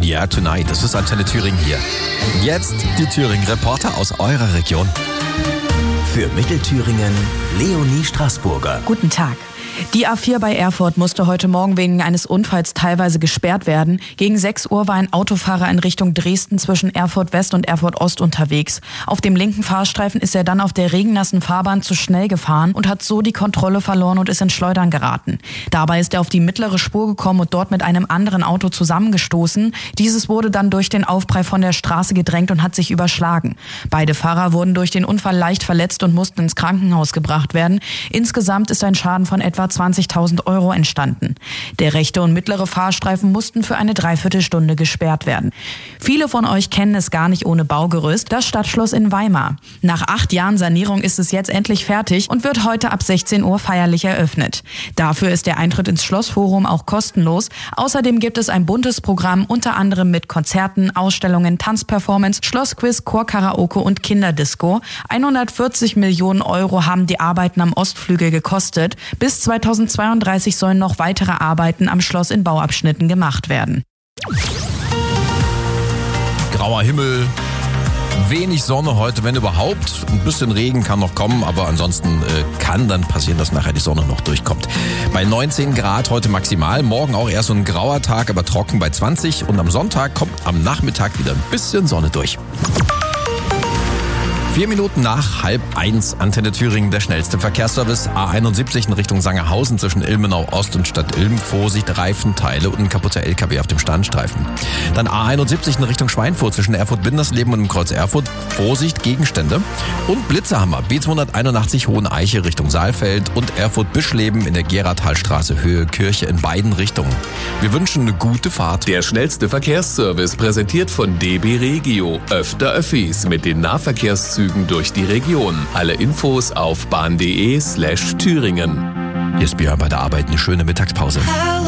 Yeah Tonight. Das ist Antenne Thüringen hier. Jetzt die Thüringen-Reporter aus eurer Region. Für Mittelthüringen Leonie Straßburger. Guten Tag. Die A4 bei Erfurt musste heute Morgen wegen eines Unfalls teilweise gesperrt werden. Gegen 6 Uhr war ein Autofahrer in Richtung Dresden zwischen Erfurt West und Erfurt Ost unterwegs. Auf dem linken Fahrstreifen ist er dann auf der regennassen Fahrbahn zu schnell gefahren und hat so die Kontrolle verloren und ist ins Schleudern geraten. Dabei ist er auf die mittlere Spur gekommen und dort mit einem anderen Auto zusammengestoßen. Dieses wurde dann durch den Aufprall von der Straße gedrängt und hat sich überschlagen. Beide Fahrer wurden durch den Unfall leicht verletzt und mussten ins Krankenhaus gebracht werden. Insgesamt ist ein Schaden von etwa 20.000 Euro entstanden. Der rechte und mittlere Fahrstreifen mussten für eine Dreiviertelstunde gesperrt werden. Viele von euch kennen es gar nicht ohne Baugerüst, das Stadtschloss in Weimar. Nach 8 Jahren Sanierung ist es jetzt endlich fertig und wird heute ab 16 Uhr feierlich eröffnet. Dafür ist der Eintritt ins Schlossforum auch kostenlos. Außerdem gibt es ein buntes Programm, unter anderem mit Konzerten, Ausstellungen, Tanzperformance, Schlossquiz, Chorkaraoke und Kinderdisco. 140 Millionen Euro haben die Arbeiten am Ostflügel gekostet. Bis 2032 sollen noch weitere Arbeiten am Schloss in Bauabschnitten gemacht werden. Grauer Himmel, wenig Sonne heute, wenn überhaupt. Ein bisschen Regen kann noch kommen, aber ansonsten kann dann passieren, dass nachher die Sonne noch durchkommt. Bei 19 Grad heute maximal, morgen auch eher so ein grauer Tag, aber trocken bei 20. Und am Sonntag kommt am Nachmittag wieder ein bisschen Sonne durch. 4 Minuten nach 12:30, Antenne Thüringen, der schnellste Verkehrsservice. A71 in Richtung Sangerhausen zwischen Ilmenau Ost und Stadt Ilm. Vorsicht, Reifenteile und ein kaputter LKW auf dem Standstreifen. Dann A71 in Richtung Schweinfurt zwischen Erfurt-Bindersleben und dem Kreuz Erfurt. Vorsicht, Gegenstände. Und Blitzerhammer, B281 Hoheneiche Richtung Saalfeld und Erfurt-Bischleben in der Gerardhalstraße Höhe Kirche in beiden Richtungen. Wir wünschen eine gute Fahrt. Der schnellste Verkehrsservice präsentiert von DB Regio. Öfter Öffis mit den Nahverkehrszügen durch die Region. Alle Infos auf bahn.de/Thüringen. Hier ist Björn bei der Arbeit, eine schöne Mittagspause.